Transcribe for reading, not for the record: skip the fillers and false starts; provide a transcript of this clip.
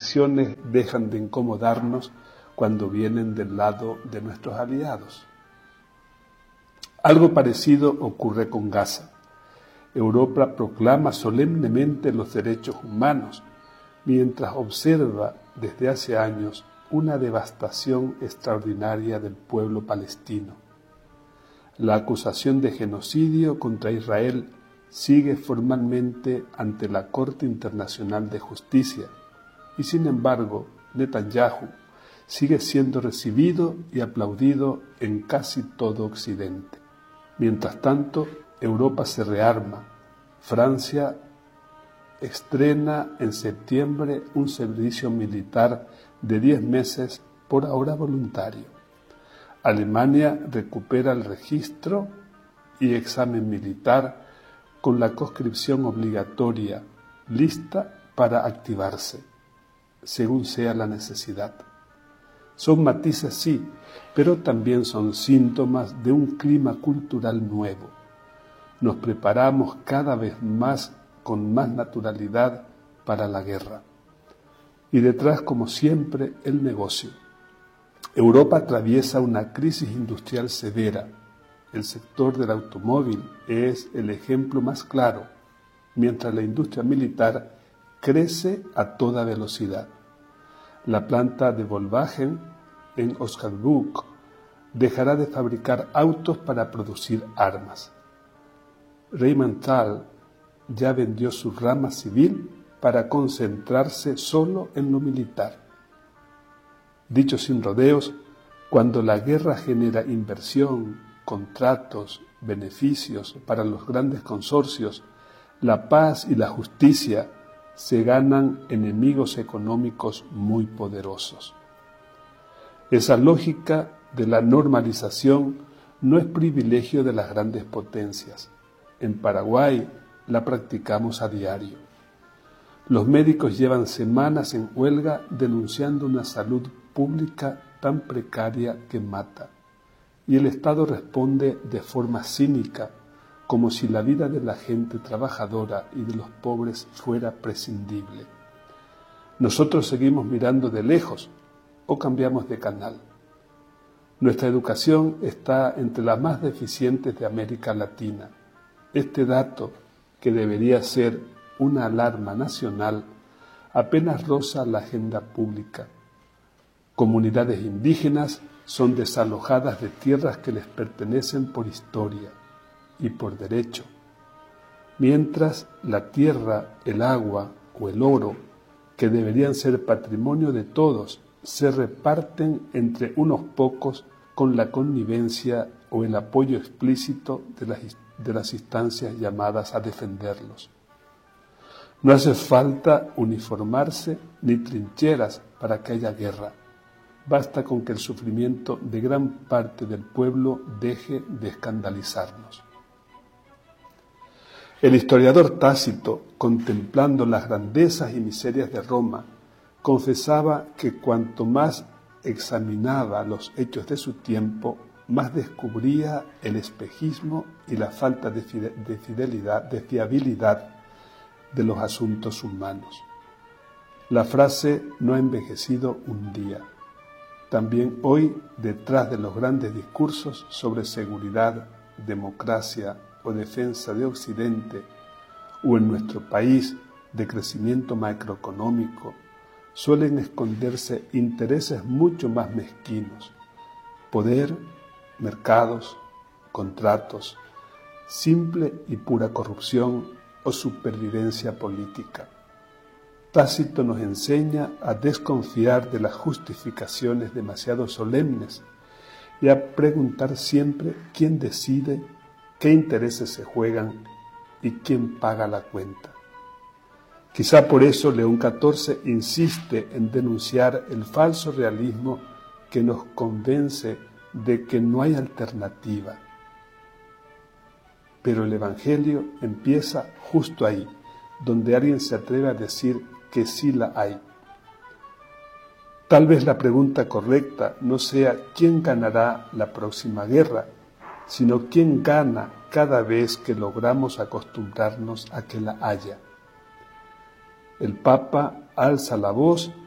acciones dejan de incomodarnos cuando vienen del lado de nuestros aliados. Algo parecido ocurre con Gaza. Europa proclama solemnemente los derechos humanos, mientras observa desde hace años una devastación extraordinaria del pueblo palestino. La acusación de genocidio contra Israel sigue formalmente ante la Corte Internacional de Justicia y, sin embargo, Netanyahu sigue siendo recibido y aplaudido en casi todo Occidente. Mientras tanto, Europa se rearma. Francia estrena en septiembre un servicio militar de 10 meses, por ahora voluntario. Alemania recupera el registro y examen militar con la conscripción obligatoria, lista para activarse, según sea la necesidad. Son matices, sí, pero también son síntomas de un clima cultural nuevo. Nos preparamos cada vez más, con más naturalidad, para la guerra. Y detrás, como siempre, el negocio. Europa atraviesa una crisis industrial severa. El sector del automóvil es el ejemplo más claro, mientras la industria militar crece a toda velocidad. La planta de Volkswagen en Osnabrück dejará de fabricar autos para producir armas. Rheinmetall ya vendió su rama civil para concentrarse solo en lo militar. Dicho sin rodeos, cuando la guerra genera inversión, contratos, beneficios para los grandes consorcios, la paz y la justicia se ganan enemigos económicos muy poderosos. Esa lógica de la normalización no es privilegio de las grandes potencias. En Paraguay la practicamos a diario. Los médicos llevan semanas en huelga denunciando una salud pública tan precaria que mata, y el Estado responde de forma cínica, como si la vida de la gente trabajadora y de los pobres fuera prescindible. Nosotros seguimos mirando de lejos o cambiamos de canal. Nuestra educación está entre las más deficientes de América Latina. Este dato, que debería ser una alarma nacional, apenas roza la agenda pública. Comunidades indígenas son desalojadas de tierras que les pertenecen por historia y por derecho, mientras la tierra, el agua o el oro, que deberían ser patrimonio de todos, se reparten entre unos pocos con la connivencia o el apoyo explícito de las instancias llamadas a defenderlos. No hace falta uniformarse ni trincheras para que haya guerra. Basta con que el sufrimiento de gran parte del pueblo deje de escandalizarnos. El historiador Tácito, contemplando las grandezas y miserias de Roma, confesaba que cuanto más examinaba los hechos de su tiempo, más descubría el espejismo y la falta de fiabilidad de los asuntos humanos. La frase no ha envejecido un día. También hoy, detrás de los grandes discursos sobre seguridad, democracia o defensa de Occidente, o en nuestro país de crecimiento macroeconómico, suelen esconderse intereses mucho más mezquinos: poder, mercados, contratos, simple y pura corrupción o supervivencia política. Tácito nos enseña a desconfiar de las justificaciones demasiado solemnes y a preguntar siempre quién decide, qué intereses se juegan y quién paga la cuenta. Quizá por eso León XIV insiste en denunciar el falso realismo que nos convence de que no hay alternativa. Pero el Evangelio empieza justo ahí, donde alguien se atreve a decir que sí la hay. Tal vez la pregunta correcta no sea quién ganará la próxima guerra, sino quién gana cada vez que logramos acostumbrarnos a que la haya. El Papa alza la voz